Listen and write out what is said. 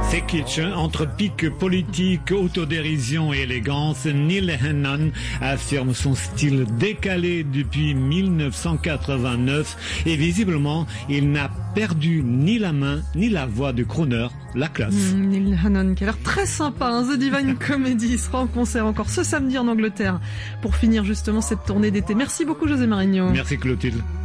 C'est kitsch, entre pique politique, autodérision et élégance, Neil Hannon affirme son style décalé depuis 1989 et visiblement, il n'a perdu ni la main ni la voix de crooner, la classe. Neil Hannon qui a l'air très sympa, The Divine Comedy sera en concert encore ce samedi en Angleterre pour finir justement cette tournée d'été. Merci beaucoup José Marigno. Merci Clotilde.